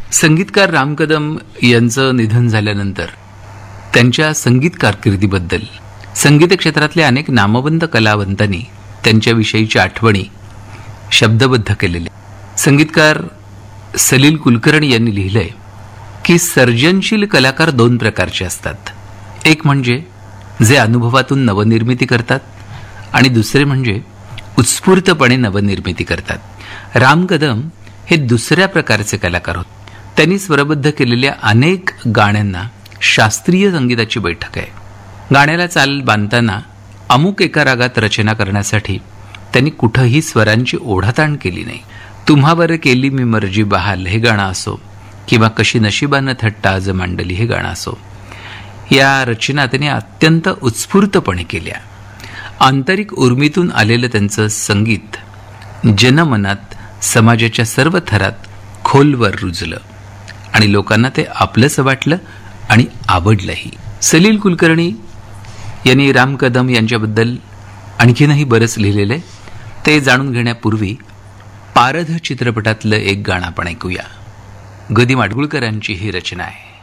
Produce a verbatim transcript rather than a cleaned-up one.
संगीतकार राम कदम यांचं निधन झाल्यानंतर त्यांच्या संगीत कारकिर्दीबद्दल संगीत क्षेत्रातल्या अनेक नामवंत कलावंतांनी त्यांच्याविषयीच्या आठवणी शब्दबद्ध केलेल्या. संगीतकार सलील कुलकर्णी यांनी लिहिलंय की सर्जनशील कलाकार दोन प्रकारचे असतात. एक म्हणजे जे अनुभवातून नवनिर्मिती करतात आणि दुसरे म्हणजे उत्स्फूर्तपणे नवनिर्मिती करतात. राम कदम हे दुसऱ्या प्रकारचे कलाकार होते. त्यांनी स्वरबद्ध केलेल्या अनेक गाण्यांना शास्त्रीय संगीताची बैठक आहे. गाण्याला चाल बांधताना अमुक एका रागात रचना करण्यासाठी त्यांनी कुठंही स्वरांची ओढाताण केली नाही. तुम्हावर केली मी मर्जी बहाल हे गाणं असो किंवा कशी नशिबानं थट्टा आज मांडली हे गाणं असो, या रचना त्यांनी अत्यंत उत्स्फूर्तपणे केल्या. आंतरिक उर्मीतून आलेलं त्यांचं संगीत जनमनात समाजाच्या सर्व थरात खोलवर रुजलं आणि लोकांना ते आपलंसं वाटलं आणि आवडलंही. सलील कुलकर्णी यांनी राम कदम यांच्याबद्दल आणखीनही बरंच लिहिलेलं आहे. ते जाणून घेण्यापूर्वी पारध चित्रपटातलं एक गाणं आपण ऐकूया. ग दि माडगुळकरांची ही रचना आहे.